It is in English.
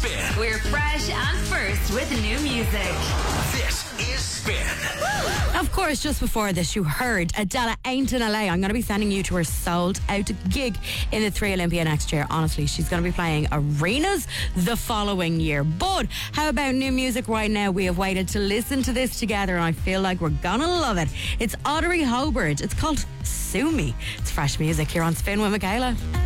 Spin. We're fresh and first with new music. This is Spin. Of course, just before this, you heard Adela Ain't in LA. I'm going to be sending you to her sold out gig in the 3 Olympia next year. Honestly, she's going to be playing arenas the following year. But how about new music right now? We have waited to listen to this together, and I feel like we're going to love it. It's Audrey Hobart. It's called Sue Me. It's fresh music here on Spin with Michaela.